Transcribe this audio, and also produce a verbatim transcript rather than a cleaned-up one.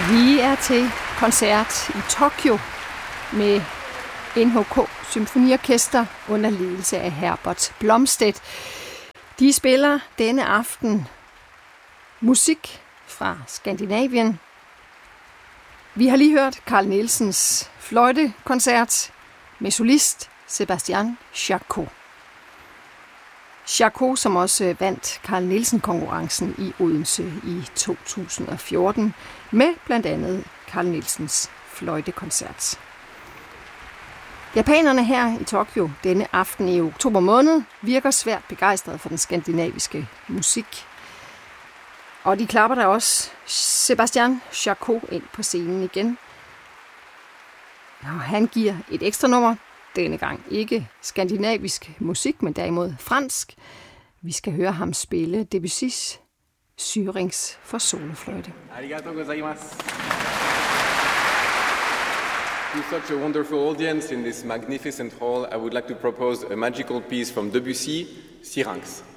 Vi er til koncert i Tokyo med N H K Symfoniorkester under ledelse af Herbert Blomstedt. De spiller denne aften musik fra Skandinavien. Vi har lige hørt Carl Nielsens fløjtekoncert med solist Sebastian Charcot. Charcot, som også vandt Carl Nielsen-konkurrencen i Odense i to tusind og fjorten med blandt andet Carl Nielsens fløjtekoncert. Japanerne her i Tokyo denne aften i oktober måned virker svært begejstrede for den skandinaviske musik. Og de klapper der også Sebastian Charcot ind på scenen igen. Og han giver et ekstra nummer. Denne gang ikke skandinavisk musik, men derimod fransk. Vi skal høre ham spille Debussys Syrinx for solofløjte. Arigatou gozaimasu. To such a wonderful audience in this magnificent hall, I would like to propose a magical piece from Debussy, Syrinx.